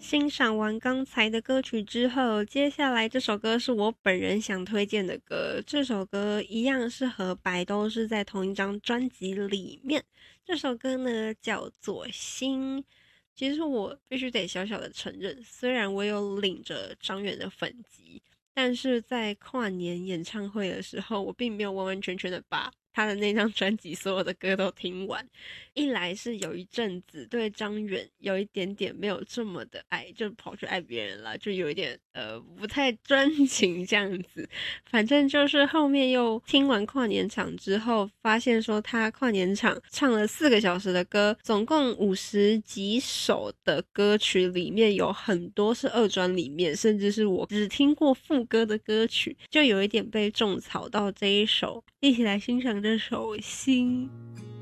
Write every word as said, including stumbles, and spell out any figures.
欣赏完刚才的歌曲之后，接下来这首歌是我本人想推荐的歌。这首歌一样是和白都是在同一张专辑里面。这首歌呢叫做《心》。其实我必须得小小的承认，虽然我有领着张远的粉籍，但是在跨年演唱会的时候，我并没有完完全全的把他的那张专辑所有的歌都听完。一来是有一阵子对张远有一点点没有这么的爱，就跑去爱别人了，就有一点呃不太专情这样子。反正就是后面又听完跨年场之后，发现说他跨年场唱了四个小时的歌，总共五十几首的歌曲里面有很多是二专里面，甚至是我只听过副歌的歌曲，就有一点被种草到这一首。一起来欣赏这首《心》。